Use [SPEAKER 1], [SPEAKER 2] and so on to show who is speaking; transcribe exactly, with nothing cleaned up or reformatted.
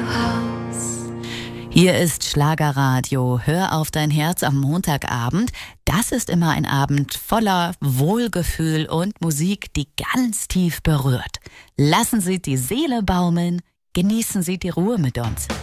[SPEAKER 1] Radiohaus.
[SPEAKER 2] Hier ist Schlagerradio. Hör auf dein Herz am Montagabend. Das ist immer ein Abend voller Wohlgefühl und Musik, die ganz tief berührt. Lassen Sie die Seele baumeln, genießen Sie die Ruhe mit uns.